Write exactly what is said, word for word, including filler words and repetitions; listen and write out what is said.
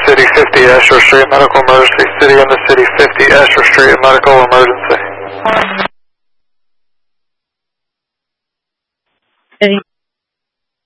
City fifty Asheville Street, medical emergency. City in the City fifty Asheville Street, medical emergency. City